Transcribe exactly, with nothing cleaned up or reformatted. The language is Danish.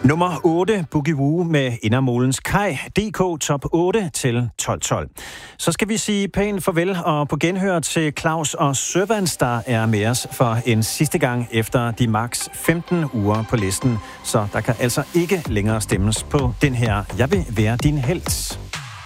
Nummer otte, Boogie Woo med Indermolens Kaj, D K top otte til tolv tolv. Så skal vi sige pænt farvel og på genhør til Claus og Servants, der er med os for en sidste gang efter de maks femten uger på listen. Så der kan altså ikke længere stemmes på den her Jeg vil være din helt.